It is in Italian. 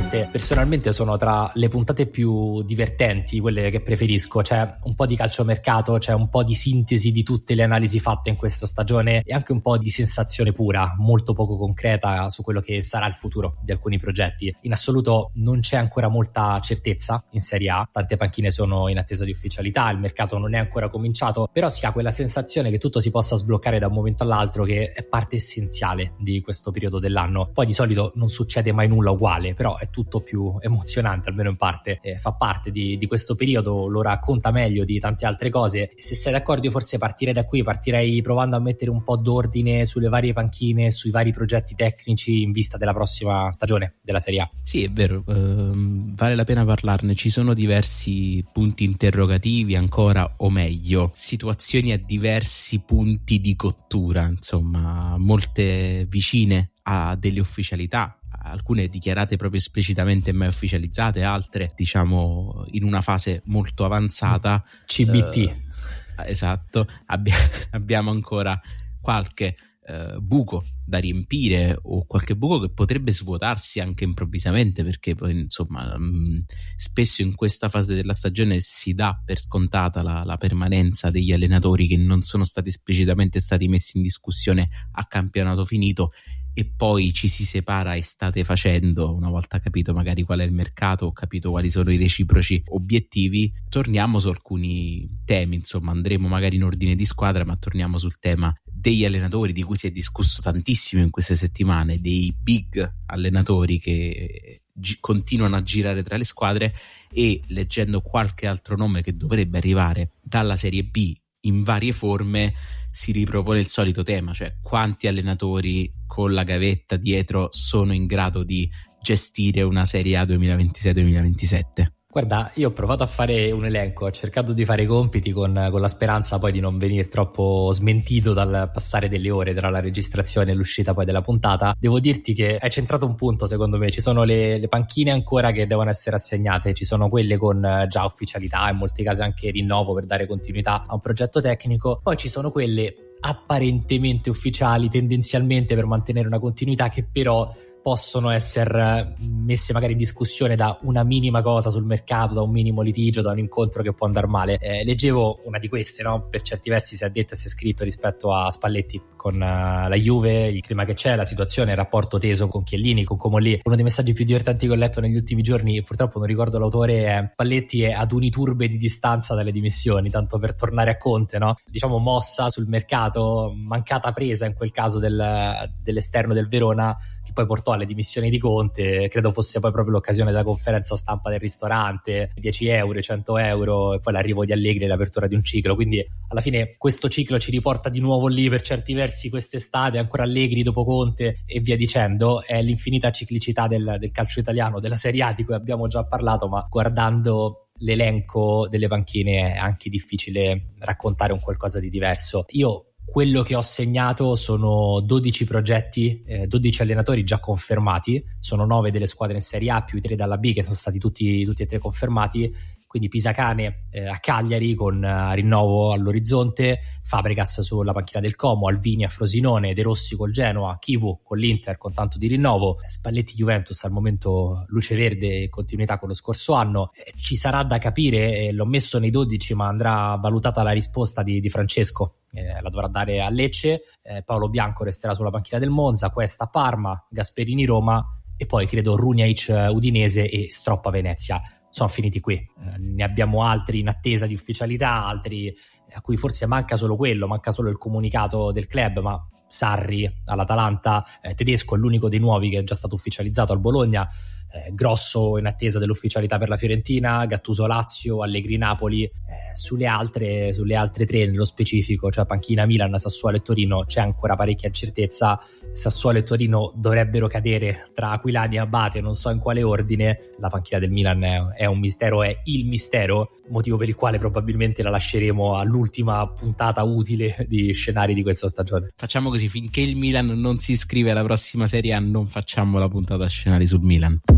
queste personalmente sono tra le puntate più divertenti, quelle che preferisco. C'è un po' di calciomercato, c'è un po' di sintesi di tutte le analisi fatte in questa stagione e anche un po' di sensazione pura, molto poco concreta su quello che sarà il futuro di alcuni progetti. In assoluto non c'è ancora molta certezza in Serie A, tante panchine sono in attesa di ufficialità, il mercato non è ancora cominciato, però si ha quella sensazione che tutto si possa sbloccare da un momento all'altro, che è parte essenziale di questo periodo dell'anno. Poi di solito non succede mai nulla uguale, però è tutto più emozionante, almeno in parte, fa parte di questo periodo, lo racconta meglio di tante altre cose. E se sei d'accordo io forse partirei da qui, partirei provando a mettere un po' d'ordine sulle varie panchine, sui vari progetti tecnici in vista della prossima stagione della Serie A. Sì, è vero, vale la pena parlarne, ci sono diversi punti interrogativi ancora, o meglio, situazioni a diversi punti di cottura, insomma, molte vicine a delle ufficialità, alcune dichiarate proprio esplicitamente e mai ufficializzate, altre diciamo in una fase molto avanzata. CBT. Esatto, abbiamo ancora qualche buco da riempire, o qualche buco che potrebbe svuotarsi anche improvvisamente, perché poi insomma spesso in questa fase della stagione si dà per scontata la permanenza degli allenatori che non sono stati esplicitamente messi in discussione a campionato finito, e poi ci si separa estate facendo, una volta capito magari qual è il mercato o capito quali sono i reciproci obiettivi. Torniamo su alcuni temi, insomma andremo magari in ordine di squadra, ma torniamo sul tema degli allenatori di cui si è discusso tantissimo in queste settimane, dei big allenatori che continuano a girare tra le squadre, e leggendo qualche altro nome che dovrebbe arrivare dalla Serie B in varie forme si ripropone il solito tema, cioè quanti allenatori con la gavetta dietro sono in grado di gestire una Serie A 2026-2027. Guarda, io ho provato a fare un elenco, ho cercato di fare i compiti con la speranza poi di non venire troppo smentito dal passare delle ore tra la registrazione e l'uscita poi della puntata. Devo dirti che hai centrato un punto, secondo me. Ci sono le panchine ancora che devono essere assegnate, ci sono quelle con già ufficialità, in molti casi anche rinnovo per dare continuità a un progetto tecnico, poi ci sono quelle apparentemente ufficiali, tendenzialmente per mantenere una continuità, che però possono essere messe magari in discussione da una minima cosa sul mercato, da un minimo litigio, da un incontro che può andare male. Leggevo una di queste, no? Per certi versi si è detto e si è scritto rispetto a Spalletti con la Juve, il clima che c'è, la situazione, il rapporto teso con Chiellini, con Comolli. Uno dei messaggi più divertenti che ho letto negli ultimi giorni, purtroppo non ricordo l'autore, è: Spalletti è ad uniturbe di distanza dalle dimissioni, tanto per tornare a Conte, no? Diciamo mossa sul mercato, mancata presa in quel caso dell'esterno del Verona, che poi portò alle dimissioni di Conte. Credo fosse poi proprio l'occasione della conferenza stampa del ristorante, 10 euro, 100 euro, e poi l'arrivo di Allegri e l'apertura di un ciclo. Quindi alla fine questo ciclo ci riporta di nuovo lì per certi versi quest'estate, ancora Allegri dopo Conte e via dicendo. È l'infinita ciclicità del calcio italiano, della Serie A, di cui abbiamo già parlato, ma guardando l'elenco delle panchine è anche difficile raccontare un qualcosa di diverso. Io quello che ho segnato sono 12 progetti, 12 allenatori già confermati, sono 9 delle squadre in Serie A più i 3 dalla B che sono stati tutti e 3 confermati. Quindi Pisacane a Cagliari con rinnovo all'orizzonte, Fabregas sulla panchina del Como, Alvini a Frosinone, De Rossi col Genoa, Chivu con l'Inter con tanto di rinnovo, Spalletti Juventus al momento luce verde e continuità con lo scorso anno. Ci sarà da capire, l'ho messo nei 12 ma andrà valutata la risposta di Francesco, la dovrà dare a Lecce, Paolo Bianco resterà sulla panchina del Monza, Cuesta Parma, Gasperini Roma e poi credo Runjaic Udinese e Stroppa Venezia. Sono finiti qui, ne abbiamo altri in attesa di ufficialità, altri a cui forse manca solo quello, manca solo il comunicato del club, ma Sarri all'Atalanta, Tedesco è l'unico dei nuovi che è già stato ufficializzato al Bologna, Grosso in attesa dell'ufficialità per la Fiorentina, Gattuso Lazio, Allegri Napoli. Sulle altre 3 nello specifico, cioè panchina Milan, Sassuolo e Torino, c'è ancora parecchia incertezza. Sassuolo e Torino dovrebbero cadere tra Aquilani e Abate, non so in quale ordine. La panchina del Milan è un mistero, è il mistero, motivo per il quale probabilmente la lasceremo all'ultima puntata utile di scenari di questa stagione. Facciamo così: finché il Milan non si iscrive alla prossima Serie A non facciamo la puntata scenari sul Milan.